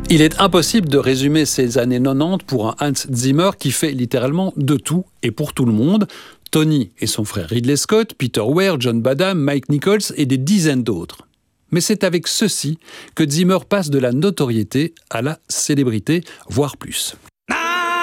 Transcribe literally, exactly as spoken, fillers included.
Il est impossible de résumer ces années quatre-vingt-dix pour un Hans Zimmer qui fait littéralement de tout et pour tout le monde. Tony et son frère Ridley Scott, Peter Weir, John Badham, Mike Nichols et des dizaines d'autres. Mais c'est avec ceci que Zimmer passe de la notoriété à la célébrité, voire plus.